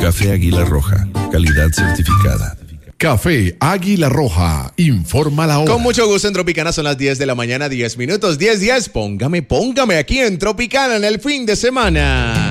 Café Águila Roja, calidad certificada. Café Águila Roja, informa la hora. Con mucho gusto en Tropicana, son las 10 de la mañana, 10 minutos, 10:10. Póngame aquí en Tropicana en el fin de semana.